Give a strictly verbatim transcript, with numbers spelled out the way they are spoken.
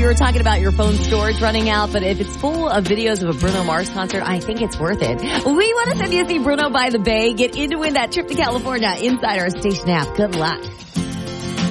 were talking about your phone storage running out, but if it's full of videos of a Bruno Mars concert, I think it's worth it. We want to send you to see Bruno by the Bay. Get in to win that trip to California inside our station app. Good luck.